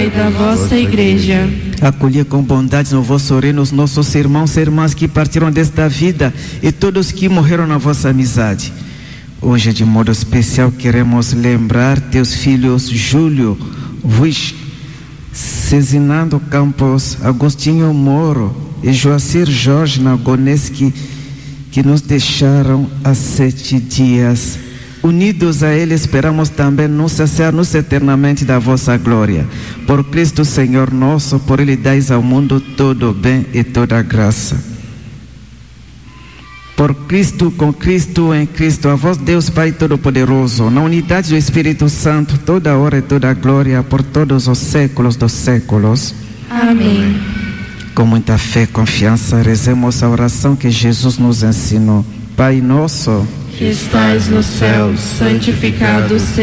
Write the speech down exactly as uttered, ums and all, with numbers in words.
Pai da vossa Igreja. Acolher com bondade no vosso reino os nossos irmãos e irmãs que partiram desta vida e todos que morreram na vossa amizade. Hoje, de modo especial, queremos lembrar teus filhos Júlio, Vuis, Cezinando Campos, Agostinho Moro e Joacir Jorge Nagoneski, que nos deixaram há sete dias. Unidos a Ele, esperamos também nos saciar-nos eternamente da vossa glória. Por Cristo Senhor nosso, por Ele dais ao mundo todo o bem e toda a graça. Por Cristo, com Cristo, em Cristo, a vós Deus Pai Todo-Poderoso, na unidade do Espírito Santo, toda hora e toda a glória, por todos os séculos dos séculos. Amém. Com muita fé e confiança, rezemos a oração que Jesus nos ensinou. Pai nosso, que estais no céu, santificado seja